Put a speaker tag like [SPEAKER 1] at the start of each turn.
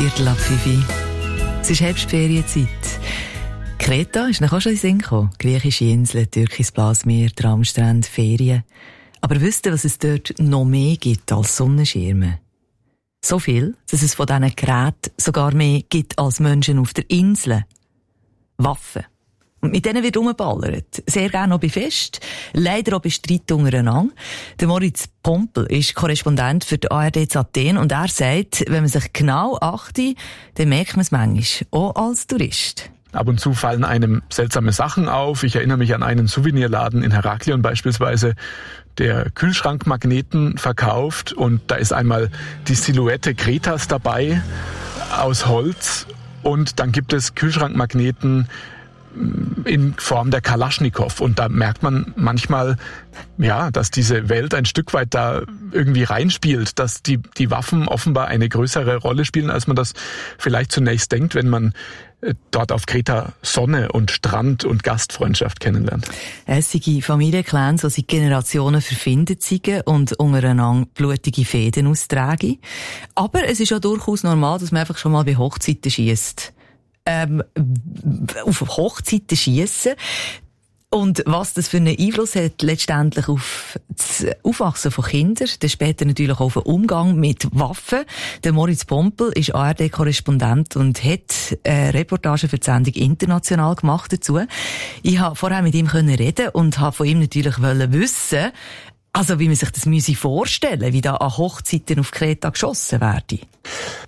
[SPEAKER 1] 4:45. Es ist Herbstferienzeit. Kreta ist noch auch schon in den Sinn gekommen. Griechische Inseln, türkisches Blasmeer, Traumstrände, Ferien. Aber wisst ihr, was es dort noch mehr gibt als Sonnenschirme? So viel, dass es von diesen Geräten sogar mehr gibt als Menschen auf der Insel. Waffen. Und mit denen wird rumgeballert. Sehr gerne auch bei Fest. Leider auch bei Streit untereinander. Der Moritz Pompel ist Korrespondent für die ARD in Athen und er sagt, wenn man sich genau achtet, dann merkt man es manchmal, auch als Tourist.
[SPEAKER 2] Ab und zu fallen einem seltsame Sachen auf. Ich erinnere mich an einen Souvenirladen in Heraklion beispielsweise, der Kühlschrankmagneten verkauft und da ist einmal die Silhouette Kretas dabei aus Holz und dann gibt es Kühlschrankmagneten in Form der Kalaschnikow. Und da merkt man manchmal, ja, dass diese Welt ein Stück weit da irgendwie reinspielt, dass die Waffen offenbar eine größere Rolle spielen, als man das vielleicht zunächst denkt, wenn man dort auf Kreta Sonne und Strand und Gastfreundschaft kennenlernt.
[SPEAKER 1] Es sind Familienclans, die seit Generationen verfindet sind und untereinander blutige Fäden austragen. Aber es ist auch durchaus normal, dass man einfach schon mal bei Hochzeiten schiesst. Auf Hochzeiten schiessen. Und was das für einen Einfluss hat letztendlich auf das Aufwachsen von Kindern, dann später natürlich auch auf den Umgang mit Waffen. Der Moritz Pompel ist ARD-Korrespondent und hat eine Reportage für die Sendung international gemacht dazu. Ich habe vorher mit ihm reden und habe von ihm natürlich wissen, also wie man sich das vorstellen müsse, wie da an Hochzeiten auf Kreta geschossen werde.